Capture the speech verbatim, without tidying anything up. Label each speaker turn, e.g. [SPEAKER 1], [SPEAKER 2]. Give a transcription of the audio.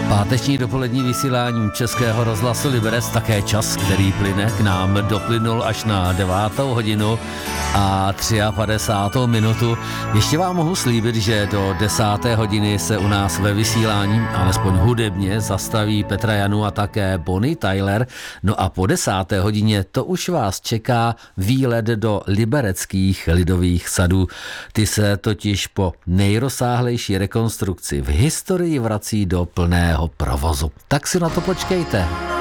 [SPEAKER 1] Páteční dopolední vysílání Českého rozhlasu Liberec, také čas, který plyne k nám, doplynul až na devátou hodinu a padesátou třetí minutu. Ještě vám mohu slíbit, že do desáté hodiny se u nás ve vysílání, alespoň hudebně, zastaví Petra Janu a také Bonnie Tyler. No a po desáté hodině to už vás čeká výlet do libereckých lidových sadů. Ty se totiž po nejrozsáhlejší rekonstrukci v historii vrací do plného provozu. Tak si na to počkejte.